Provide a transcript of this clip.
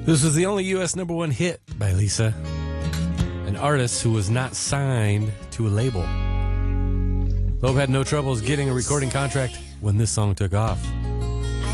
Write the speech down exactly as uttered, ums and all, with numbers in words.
This was the only U S number one hit by Lisa, an artist who was not signed to a label. Loeb had no troubles getting a recording contract when this song took off.